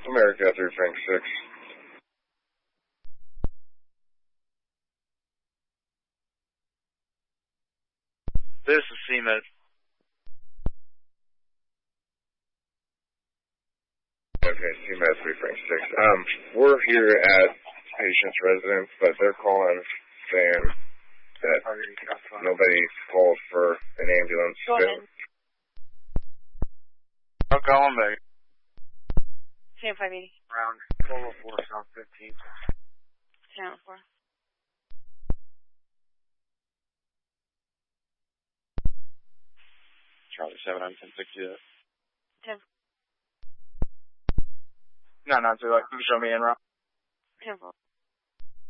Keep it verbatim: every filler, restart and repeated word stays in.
America three Frank six. This is C M E D. Okay, C M E D three Frank six. Um, we're here at patient's residence, but they're calling saying that nobody called for an ambulance. Go ahead. I'll call him back. Sam five eighty. Round twelve oh four, South fifteen. Sam four. Charlie seven, I'm ten sixty. Ten. No, not too late. You can show me in, Rob. Ten four.